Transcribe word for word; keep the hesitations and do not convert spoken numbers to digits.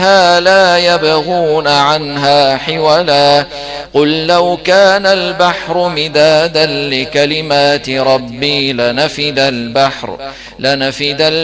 فيها لا يبغون عنها حولا قل لو كان البحر مدادا لكلمات ربي لنفد البحر لنفد